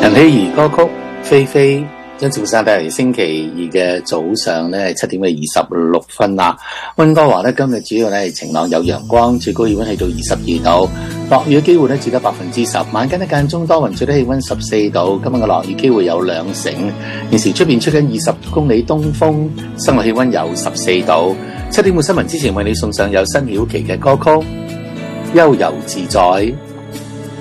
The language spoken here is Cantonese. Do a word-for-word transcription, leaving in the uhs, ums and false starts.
陳希怡歌曲《菲菲》，張趙生帶嚟星期二嘅早上咧，七點嘅二十六分啦。溫哥華咧今日主要咧係晴朗有陽光，最高氣溫去到二十二度，落雨嘅機會咧只得百分之十。晚間咧間中多雲，最低氣溫十四度。今日嘅落雨機會有兩成。現時出邊出緊二十公里東風，室外氣溫有十四度。七點半新聞之前為你送上有新曉琪嘅歌曲《悠遊自在》。